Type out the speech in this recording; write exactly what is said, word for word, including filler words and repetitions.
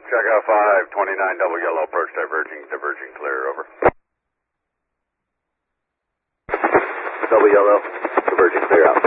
Check out five, twenty-nine double yellow, approach diverging, diverging clear, over. Double yellow, diverging clear out.